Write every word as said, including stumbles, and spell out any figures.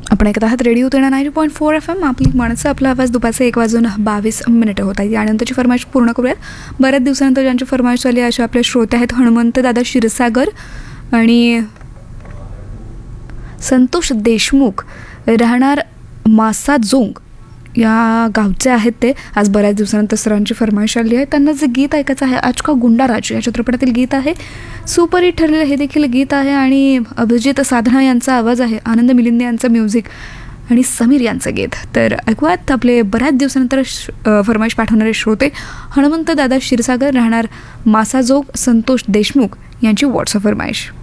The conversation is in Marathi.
आपण ऐकत आहात radio तेणा ninety point four F M. आपली माणसं, आपला आवाज. दुपारचे एक वाजून बावीस मिनिटं होत आहेत. यानंतरची फरमाईश पूर्ण करूयात. बऱ्याच दिवसानंतर ज्यांची फरमाईश आली असे आपले श्रोते आहेत हनुमंत दादा क्षीरसागर आणि संतोष देशमुख, राहणार मासाजोंग या गावचे आहेत ते. आज बऱ्याच दिवसानंतर सरांची फरमाईश आली आहे. त्यांना जे गीत ऐकायचं आहे आज का गुंडाराज या चित्रपटातील गीत आहे. सुपर हिट ठरलेलं हे देखील गीत आहे आणि अभिजित साधना यांचा आवाज आहे, आनंद मिलिंदे यांचं म्युझिक आणि समीर यांचं गीत. तर ऐकूयात आपले बऱ्याच दिवसानंतर फरमाईश पाठवणारे श्रोते हनुमंत दादा क्षीरसागर, राहणार मासाजोग, संतोष देशमुख यांची व्हॉट्सअप फरमाईश.